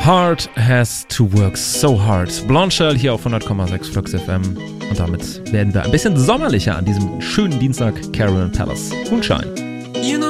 Heart has to work so hard. Blonde Shell hier auf 100,6 Flux FM. Und damit werden wir ein bisschen sommerlicher an diesem schönen Dienstag. Carolyn Palace. Moonshine.